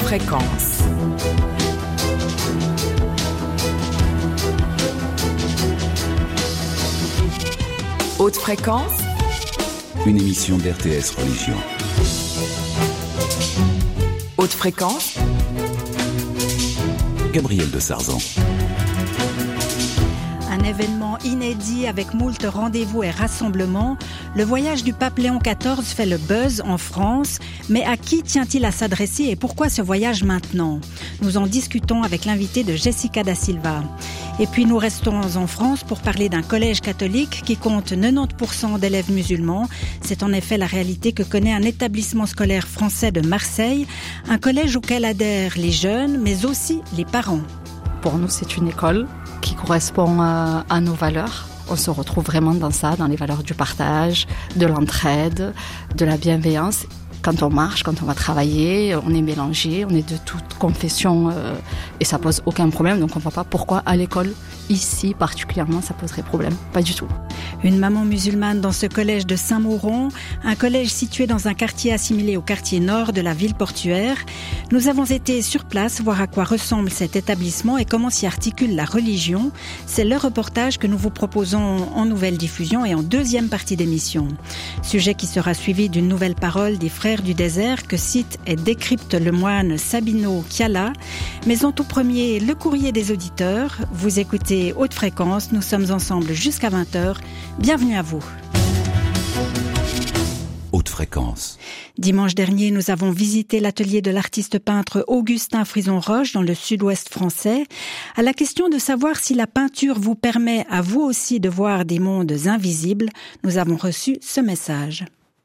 fréquence. Haute fréquence, une émission d'RTS Religion. Haute fréquence, Gabriel de Sarzan. Un événement inédit avec moult rendez-vous et rassemblements. Le voyage du pape Léon XIV fait le buzz en France. Mais à qui tient-il à s'adresser et pourquoi ce voyage maintenant ? Nous en discutons avec l'invité de Jessica da Silva. Et puis nous restons en France pour parler d'un collège catholique qui compte 90% d'élèves musulmans. C'est en effet la réalité que connaît un établissement scolaire français de Marseille. Un collège auquel adhèrent les jeunes, mais aussi les parents. Pour nous, c'est une école qui correspond à nos valeurs. On se retrouve vraiment dans ça, dans les valeurs du partage, de l'entraide, de la bienveillance. Quand on marche, quand on va travailler, on est mélangé, on est de toute confession et ça pose aucun problème. Donc on ne voit pas pourquoi à l'école, ici particulièrement, ça poserait problème. Pas du tout. Une maman musulmane dans ce collège de Saint-Mauron, un collège situé dans un quartier assimilé au quartier nord de la ville portuaire. Nous avons été sur place voir à quoi ressemble cet établissement et comment s'y articule la religion. C'est le reportage que nous vous proposons en nouvelle diffusion et en deuxième partie d'émission. Sujet qui sera suivi d'une nouvelle parole des frères du désert que cite et décrypte le moine Sabino Chiala. Mais en tout premier, le courrier des auditeurs. Vous écoutez Haute Fréquence, nous sommes ensemble jusqu'à 20h. Bienvenue à vous. Haute Fréquence. Dimanche dernier, nous avons visité l'atelier de l'artiste peintre Augustin Frison-Roche dans le sud-ouest français. À la question de savoir si la peinture vous permet à vous aussi de voir des mondes invisibles, nous avons reçu ce message.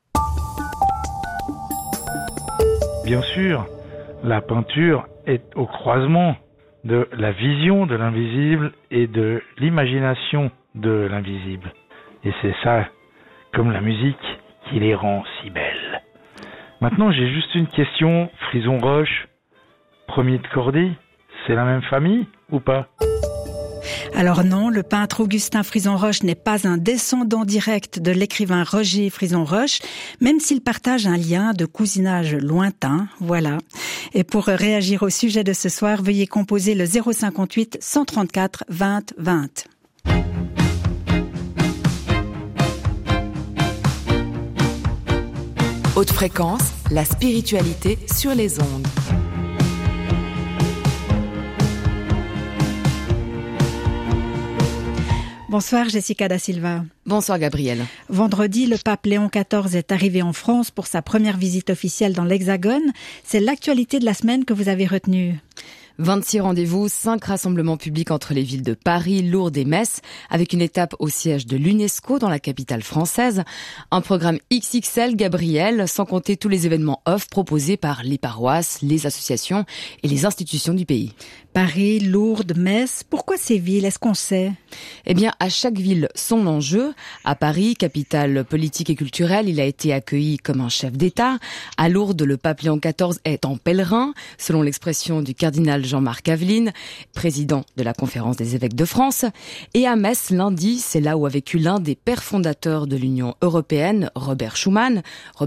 Bien sûr, la peinture est au croisement de la vision de l'invisible et de l'imagination de l'invisible. Et c'est ça, comme la musique, qui les rend si belles. Maintenant, j'ai juste une question. Frison-Roche, premier de cordée, c'est la même famille ou pas ? Alors non, le peintre Augustin Frison-Roche n'est pas un descendant direct de l'écrivain Roger Frison-Roche, même s'il partage un lien de cousinage lointain, voilà. Et pour réagir au sujet de ce soir, veuillez composer le 058 134 20 20. haute fréquence, la spiritualité sur les ondes. Bonsoir Jessica da Silva. Bonsoir Gabriel. Vendredi, le pape Léon XIV est arrivé en France pour sa première visite officielle dans l'Hexagone. C'est l'actualité de la semaine que vous avez retenue. 26 rendez-vous, 5 rassemblements publics entre les villes de Paris, Lourdes et Metz, avec une étape au siège de l'UNESCO dans la capitale française. Un programme XXL, Gabriel, sans compter tous les événements off proposés par les paroisses, les associations et les institutions du pays. Paris, Lourdes, Metz, pourquoi ces villes ? Est-ce qu'on sait ? Eh bien, à chaque ville, son enjeu. À Paris, capitale politique et culturelle, il a été accueilli comme un chef d'État. À Lourdes, le pape Léon XIV est en pèlerin, selon l'expression du cardinal Jean-Marc Aveline, président de la Conférence des évêques de France. Et à Metz, lundi, c'est là où a vécu l'un des pères fondateurs de l'Union européenne, Robert Schuman,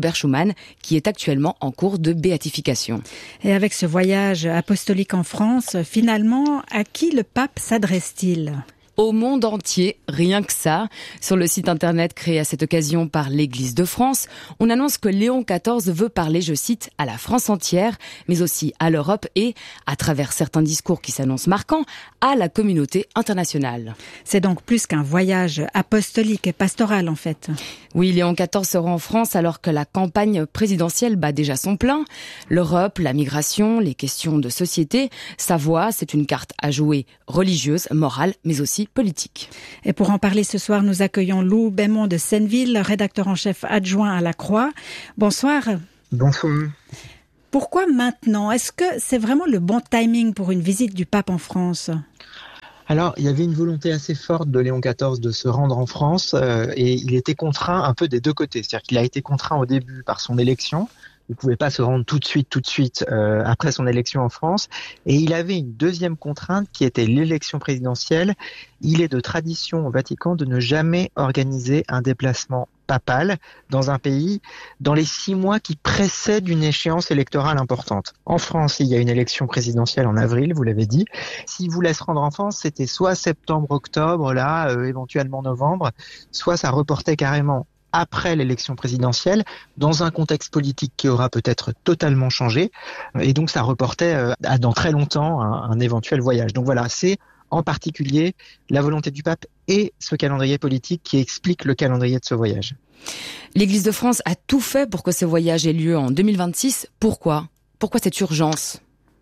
qui est actuellement en cours de béatification. Et avec ce voyage apostolique en France, finalement, à qui le pape s'adresse-t-il ? Au monde entier, rien que ça. Sur le site internet créé à cette occasion par l'Église de France, on annonce que Léon XIV veut parler, je cite, à la France entière, mais aussi à l'Europe et, à travers certains discours qui s'annoncent marquants, à la communauté internationale. C'est donc plus qu'un voyage apostolique et pastoral en fait. Oui, Léon XIV sera en France alors que la campagne présidentielle bat déjà son plein. L'Europe, la migration, les questions de société, sa voix, c'est une carte à jouer religieuse, morale, mais aussi politique. Et pour en parler ce soir, nous accueillons Lou Bémond de Senneville, rédacteur en chef adjoint à La Croix. Bonsoir. Bonsoir. Pourquoi maintenant ? Est-ce que c'est vraiment le bon timing pour une visite du pape en France ? Alors, il y avait une volonté assez forte de Léon XIV de se rendre en France et il était contraint un peu des deux côtés. C'est-à-dire qu'il a été contraint au début par son élection. Il ne pouvait pas se rendre tout de suite après son élection en France. Et il avait une deuxième contrainte qui était l'élection présidentielle. Il est de tradition au Vatican de ne jamais organiser un déplacement papale dans un pays dans les 6 mois qui précèdent une échéance électorale importante. En France, il y a une élection présidentielle en avril, vous l'avez dit. S'il vous laisse rendre en France, c'était soit septembre, octobre, là, éventuellement novembre, soit ça reportait carrément après l'élection présidentielle, dans un contexte politique qui aura peut-être totalement changé, et donc ça reportait dans très longtemps un éventuel voyage. Donc voilà, c'est en particulier la volonté du pape et ce calendrier politique qui explique le calendrier de ce voyage. L'Église de France a tout fait pour que ce voyage ait lieu en 2026. Pourquoi cette urgence ?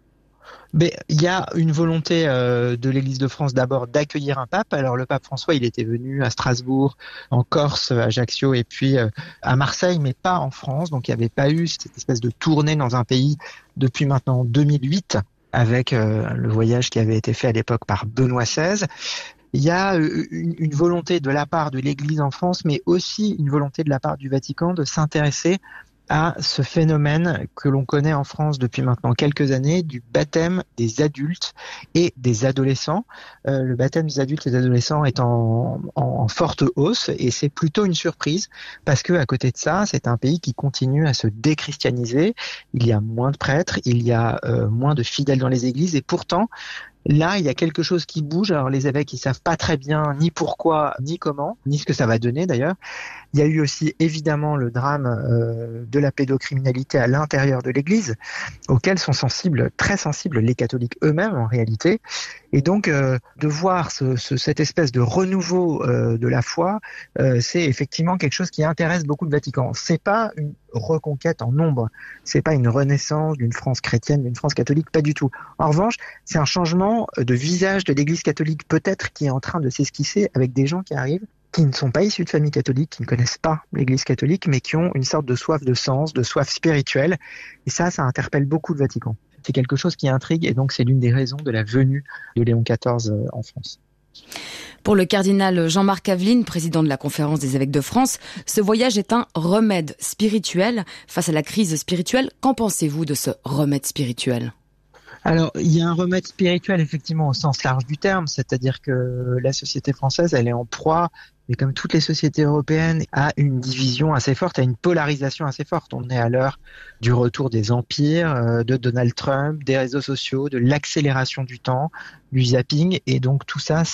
Mais il y a une volonté de l'Église de France d'abord d'accueillir un pape. Alors le pape François, il était venu à Strasbourg, en Corse, à Ajaccio et puis à Marseille, mais pas en France. Donc il n'y avait pas eu cette espèce de tournée dans un pays depuis maintenant 2008, avec le voyage qui avait été fait à l'époque par Benoît XVI. Il y a une volonté de la part de l'Église en France, mais aussi une volonté de la part du Vatican de s'intéresser à ce phénomène que l'on connaît en France depuis maintenant quelques années, du baptême des adultes et des adolescents. Le baptême des adultes et des adolescents est en forte hausse et c'est plutôt une surprise parce que à côté de ça, c'est un pays qui continue à se déchristianiser. Il y a moins de prêtres, il y a moins de fidèles dans les églises et pourtant, là, il y a quelque chose qui bouge. Alors les évêques, ils savent pas très bien ni pourquoi, ni comment, ni ce que ça va donner d'ailleurs. Il y a eu aussi évidemment le drame de la pédocriminalité à l'intérieur de l'Église, auquel sont très sensibles les catholiques eux-mêmes en réalité. Et donc de voir cette espèce de renouveau de la foi, c'est effectivement quelque chose qui intéresse beaucoup le Vatican. C'est pas une reconquête en nombre, c'est pas une renaissance d'une France chrétienne, d'une France catholique, pas du tout. En revanche, c'est un changement de visage de l'Église catholique peut-être qui est en train de s'esquisser avec des gens qui arrivent, qui ne sont pas issus de familles catholiques, qui ne connaissent pas l'Église catholique, mais qui ont une sorte de soif de sens, de soif spirituelle. Et ça interpelle beaucoup le Vatican. C'est quelque chose qui intrigue et donc c'est l'une des raisons de la venue de Léon XIV en France. Pour le cardinal Jean-Marc Aveline, président de la Conférence des évêques de France, ce voyage est un remède spirituel face à la crise spirituelle. Qu'en pensez-vous de ce remède spirituel ? Alors, il y a un remède spirituel effectivement au sens large du terme, c'est-à-dire que la société française, elle est en proie, mais comme toutes les sociétés européennes, à une division assez forte, à une polarisation assez forte. On est à l'heure du retour des empires, de Donald Trump, des réseaux sociaux, de l'accélération du temps, du zapping, et donc tout ça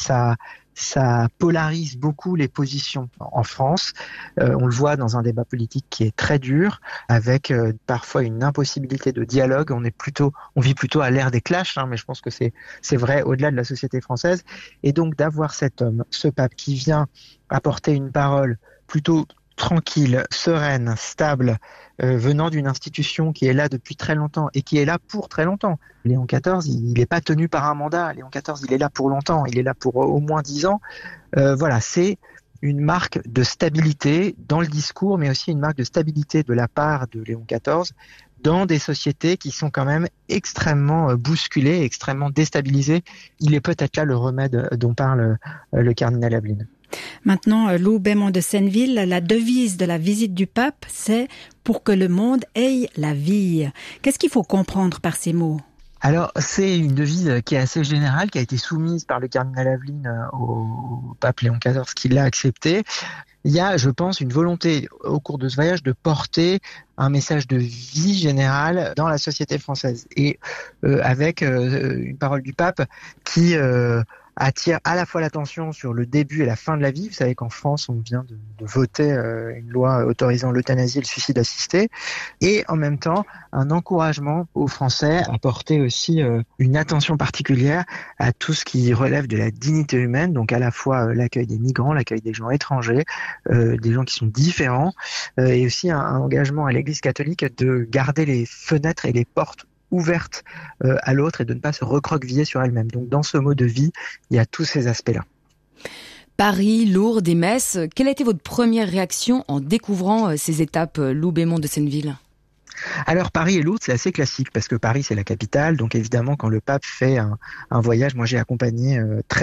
polarise beaucoup les positions en France. On le voit dans un débat politique qui est très dur, avec parfois une impossibilité de dialogue. On vit plutôt à l'ère des clashs, mais je pense que c'est vrai au-delà de la société française. Et donc d'avoir cet homme, ce pape qui vient apporter une parole plutôt tranquille, sereine, stable, venant d'une institution qui est là depuis très longtemps et qui est là pour très longtemps. Léon XIV, il n'est pas tenu par un mandat. Léon XIV, il est là pour longtemps. Il est là pour au moins 10 ans. Voilà, c'est une marque de stabilité dans le discours, mais aussi une marque de stabilité de la part de Léon XIV dans des sociétés qui sont quand même extrêmement bousculées, extrêmement déstabilisées. Il est peut-être là le remède dont parle le cardinal Aveline. Maintenant, Lou Bémond de Senneville, la devise de la visite du pape, c'est « pour que le monde ait la vie ». Qu'est-ce qu'il faut comprendre par ces mots ? Alors, c'est une devise qui est assez générale, qui a été soumise par le cardinal Aveline au pape Léon XIV, qui l'a acceptée. Il y a, je pense, une volonté au cours de ce voyage de porter un message de vie générale dans la société française. Et avec une parole du pape qui attire à la fois l'attention sur le début et la fin de la vie. Vous savez qu'en France, on vient de voter une loi autorisant l'euthanasie et le suicide assisté. Et en même temps, un encouragement aux Français à porter aussi une attention particulière à tout ce qui relève de la dignité humaine, donc à la fois l'accueil des migrants, l'accueil des gens étrangers, des gens qui sont différents, et aussi un engagement à l'Église catholique de garder les fenêtres et les portes ouverte à l'autre et de ne pas se recroqueviller sur elle-même. Donc dans ce mot de vie, il y a tous ces aspects-là. Paris, Lourdes et Metz, quelle a été votre première réaction en découvrant ces étapes, Lou Bémond de Senneville ? Alors Paris et Lourdes, c'est assez classique parce que Paris c'est la capitale, donc évidemment quand le pape fait un voyage, moi j'ai accompagné très